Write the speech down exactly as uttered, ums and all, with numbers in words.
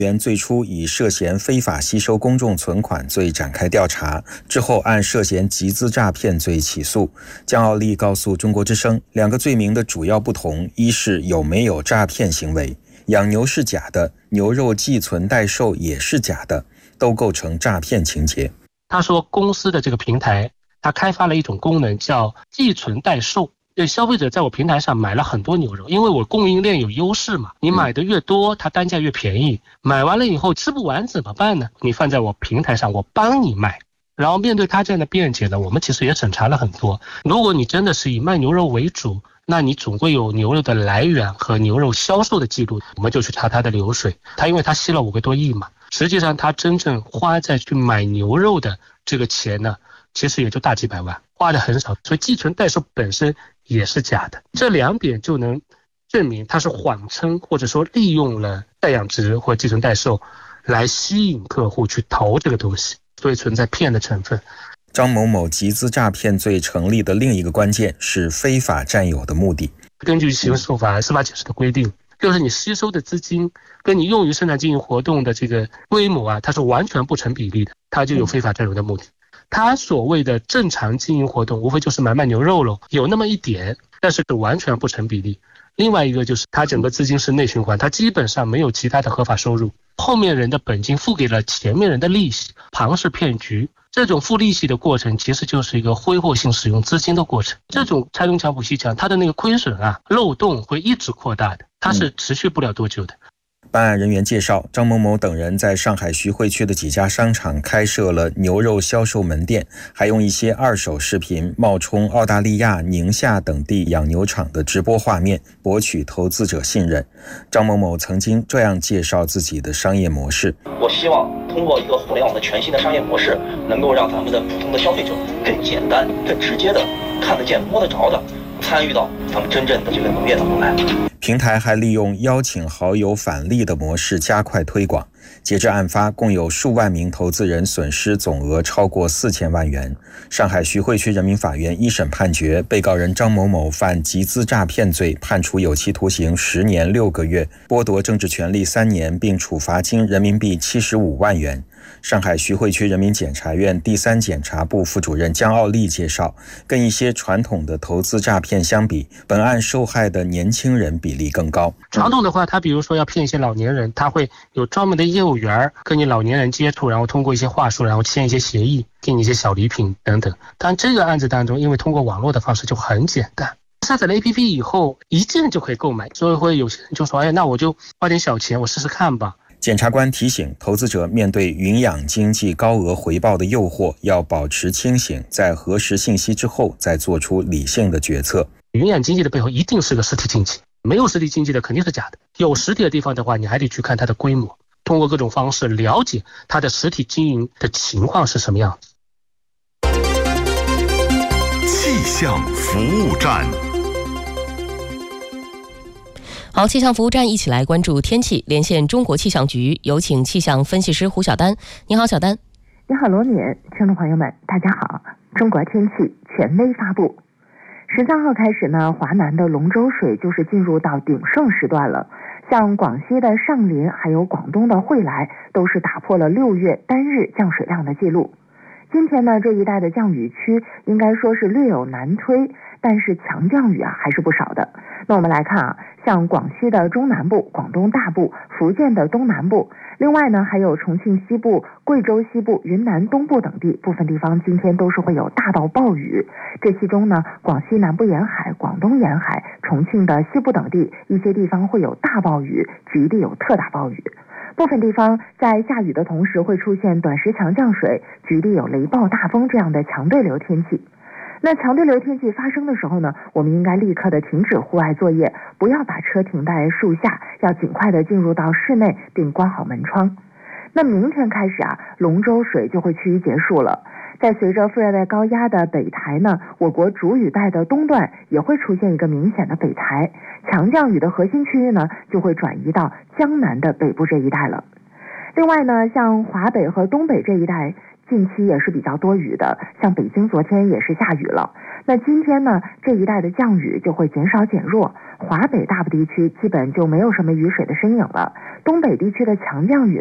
原最初以涉嫌非法吸收公众存款罪展开调查，之后按涉嫌集资诈骗罪起诉。江傲丽告诉中国之声，两个罪名的主要不同，一是有没有诈骗行为，养牛是假的，牛肉寄存代售也是假的，都构成诈骗情节。 他说公司的这个平台，他开发了一种功能叫寄存代售。对，消费者在我平台上买了很多牛肉，因为我供应链有优势嘛，你买的越多，它单价越便宜。买完了以后吃不完怎么办呢？你放在我平台上，我帮你卖。然后面对他这样的辩解呢，我们其实也审查了很多。如果你真的是以卖牛肉为主，那你总归有牛肉的来源和牛肉销售的记录，我们就去查他的流水。他因为他吸了五个多亿嘛，实际上他真正花在去买牛肉的这个钱呢，其实也就大几百万，花的很少。所以寄存代售本身也是假的，这两点就能证明他是谎称或者说利用了代养殖或寄存代售来吸引客户去投这个东西，所以存在骗的成分。 张某某集资诈骗罪成立的另一个关键是非法占有的目的。 根据刑事诉法司法解释的规定，就是你吸收的资金跟你用于生产经营活动的这个规模啊，它是完全不成比例的，它就有非法占有的目的。他所谓的正常经营活动无非就是买卖牛肉喽，有那么一点，但是是完全不成比例。另外一个就是他整个资金是内循环，他基本上没有其他的合法收入，后面人的本金付给了前面人的利息，庞氏骗局。这种付利息的过程其实就是一个挥霍性使用资金的过程。这种拆东墙补西墙，它的那个亏损啊漏洞会一直扩大的，它是持续不了多久的。 办案人员介绍，张某某等人在上海徐汇区的几家商场开设了牛肉销售门店，还用一些二手视频冒充澳大利亚、宁夏等地养牛场的直播画面，博取投资者信任。张某某曾经这样介绍自己的商业模式： 我希望通过一个互联网的全新的商业模式，能够让咱们的普通的消费者更简单、更直接的看得见、摸得着的参与到咱们真正的这个农业当中来。 平台还利用邀请好友返利的模式加快推广，截至案发，共有数万名投资人损失总额超过四千万元。上海徐汇区人民法院一审判决，被告人张某某犯集资诈骗罪，判处有期徒刑十年六个月，剥夺政治权利三年，并处罚金人民币七十五万元。上海徐汇区人民检察院第三检察部副主任江傲丽介绍，跟一些传统的投资诈骗相比，本案受害的年轻人比例更高。 传统的话，他比如说要骗一些老年人，他会有专门的业务员跟你老年人接触，然后通过一些话术，然后签一些协议，给你一些小礼品等等。但这个案子当中，因为通过网络的方式就很简单，下载了 A P P 以后，一键就可以购买，所以会有些人就说，哎，那我就花点小钱，我试试看吧。 检察官提醒投资者，面对云养经济高额回报的诱惑，要保持清醒，在核实信息之后再做出理性的决策。 云养经济的背后一定是个实体经济，没有实体经济的肯定是假的。有实体的地方的话，你还得去看它的规模，通过各种方式了解它的实体经营的情况是什么样子。 气象服务站。 好，气象服务站一起来关注天气，连线中国气象局，有请气象分析师胡晓丹。你好，小丹。 你好，罗敏，听众朋友们，大家好。中国天气权威发布，十三号开始呢，华南的龙舟水就是进入到鼎盛时段了。像广西的上林，还有广东的惠来，都是打破了六月单日降水量的记录。今天呢，这一带的降雨区应该说是略有南推，但是强降雨啊还是不少的。那我们来看啊，像广西的中南部、广东大部、福建的东南部，另外呢还有重庆西部、贵州西部、云南东部等地，部分地方今天都是会有大到暴雨。这其中呢，广西南部沿海、广东沿海、重庆的西部等地，一些地方会有大暴雨，局地有特大暴雨。部分地方在下雨的同时会出现短时强降水，局地有雷暴大风这样的强对流天气。那强对流天气发生的时候呢，我们应该立刻的停止户外作业，不要把车停在树下，要尽快的进入到室内并关好门窗。那明天开始啊，龙舟水就会趋于结束了。在随着副热带高压的北抬呢，我国主雨带的东段也会出现一个明显的北抬，强降雨的核心区域呢就会转移到江南的北部这一带了。另外呢，像华北和东北这一带， 近期也是比较多雨的，像北京昨天也是下雨了。那今天呢，这一带的降雨就会减少减弱，华北大部地区基本就没有什么雨水的身影了。东北地区的强降雨